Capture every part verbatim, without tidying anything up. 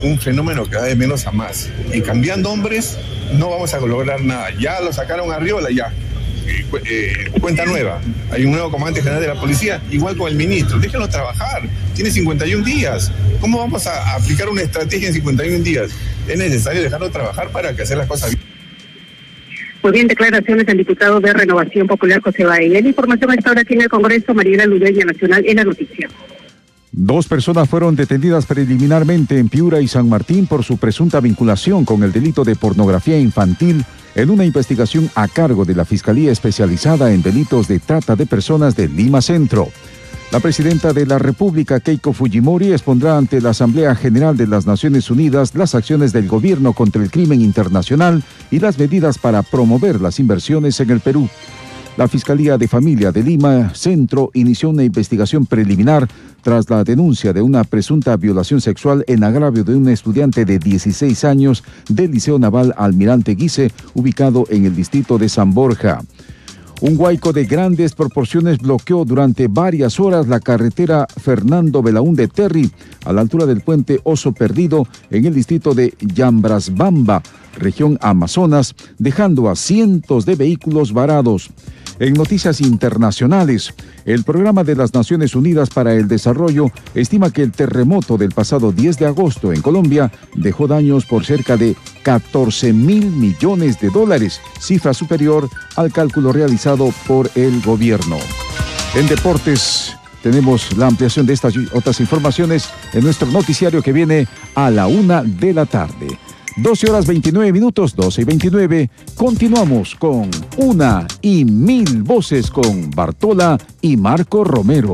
Un fenómeno que va de menos a más. Y cambiando hombres no vamos a lograr nada. Ya lo sacaron a Arriola, ya. Eh, eh, cuenta nueva. Hay un nuevo comandante general de la policía, igual con el ministro. Déjenlo trabajar. Tiene cincuenta y un días. ¿Cómo vamos a aplicar una estrategia en cincuenta y un días? Es necesario dejarlo trabajar para que hacer las cosas bien. Muy bien, declaraciones del diputado de Renovación Popular, José Baella. La información a esta hora aquí en el Congreso, Mariela Ludeña Nacional, en la noticia. Dos personas fueron detenidas preliminarmente en Piura y San Martín por su presunta vinculación con el delito de pornografía infantil en una investigación a cargo de la Fiscalía Especializada en Delitos de Trata de Personas de Lima Centro. La presidenta de la República, Keiko Fujimori, expondrá ante la Asamblea General de las Naciones Unidas las acciones del gobierno contra el crimen internacional y las medidas para promover las inversiones en el Perú. La Fiscalía de Familia de Lima Centro inició una investigación preliminar tras la denuncia de una presunta violación sexual en agravio de un estudiante de dieciséis años del Liceo Naval Almirante Guise, ubicado en el distrito de San Borja. Un huaico de grandes proporciones bloqueó durante varias horas la carretera Fernando Belaúnde Terry, a la altura del puente Oso Perdido, en el distrito de Yambrasbamba, región Amazonas, dejando a cientos de vehículos varados. En noticias internacionales, el Programa de las Naciones Unidas para el Desarrollo estima que el terremoto del pasado diez de agosto en Colombia dejó daños por cerca de catorce mil millones de dólares, cifra superior al cálculo realizado por el gobierno. En deportes, tenemos la ampliación de estas y otras informaciones en nuestro noticiario que viene a la una de la tarde. doce horas veintinueve minutos, doce y veintinueve. Continuamos con Una y Mil Voces con Bartola y Marco Romero.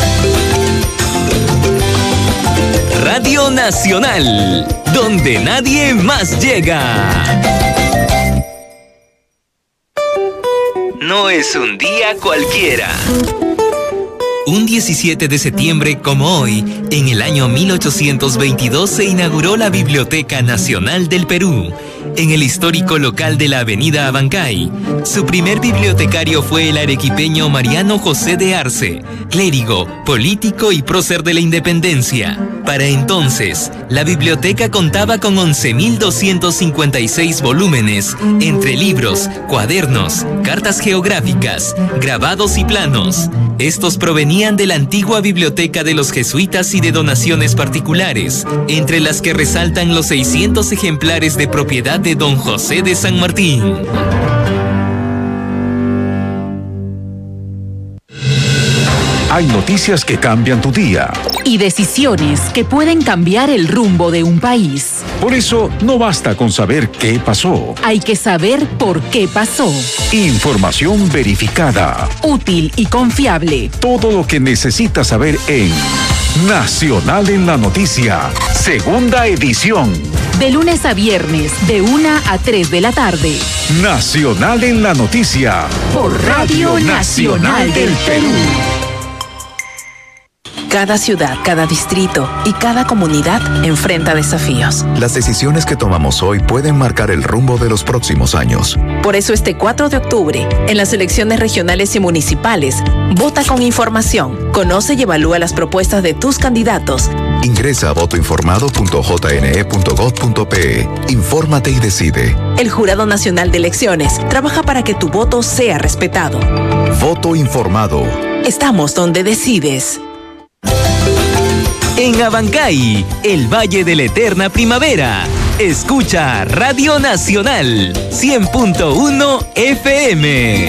Radio Nacional, donde nadie más llega. No es un día cualquiera. Un diecisiete de septiembre como hoy, en el año mil ochocientos veintidós se inauguró la Biblioteca Nacional del Perú, en el histórico local de la avenida Abancay. Su primer bibliotecario fue el arequipeño Mariano José de Arce, clérigo, político y prócer de la independencia. Para entonces, la biblioteca contaba con once mil doscientos cincuenta y seis volúmenes, entre libros, cuadernos, cartas geográficas, grabados y planos. Estos provenían de la antigua biblioteca de los jesuitas y de donaciones particulares, entre las que resaltan los seiscientos ejemplares de propiedad de don José de San Martín. Hay noticias que cambian tu día. Y decisiones que pueden cambiar el rumbo de un país. Por eso, no basta con saber qué pasó. Hay que saber por qué pasó. Información verificada. Útil y confiable. Todo lo que necesitas saber en Nacional en la Noticia, segunda edición. De lunes a viernes, de una a tres de la tarde. Nacional en la Noticia. Por Radio Nacional del Perú. Cada ciudad, cada distrito y cada comunidad enfrenta desafíos. Las decisiones que tomamos hoy pueden marcar el rumbo de los próximos años. Por eso este cuatro de octubre, en las elecciones regionales y municipales, vota con información, conoce y evalúa las propuestas de tus candidatos. Ingresa a voto informado punto j n e punto gov punto p e. Infórmate y decide. El Jurado Nacional de Elecciones trabaja para que tu voto sea respetado. Voto informado. Estamos donde decides. En Abancay, el Valle de la Eterna Primavera. Escucha Radio Nacional cien punto uno F M.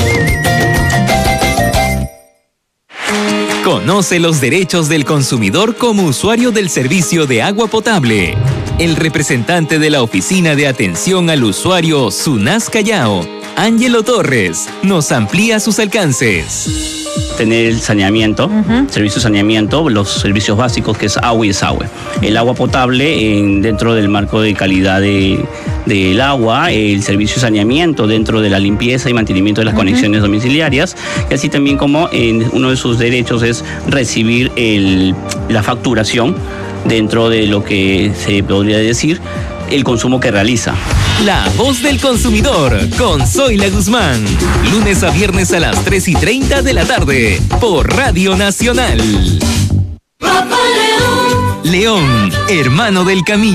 Conoce los derechos del consumidor como usuario del servicio de agua potable. El representante de la Oficina de Atención al Usuario SUNAS Callao, Ángelo Torres, nos amplía sus alcances. Tener el saneamiento, uh-huh. servicio de saneamiento, los servicios básicos que es agua y desagüe. El agua potable en, dentro del marco de calidad de, del agua, el servicio de saneamiento dentro de la limpieza y mantenimiento de las uh-huh. conexiones domiciliarias, y así también como en uno de sus derechos es recibir el, la facturación dentro de lo que se podría decir el consumo que realiza. La voz del consumidor con Zoila Guzmán. Lunes a viernes a las tres y treinta de la tarde por Radio Nacional. Papá León, León, hermano del camino.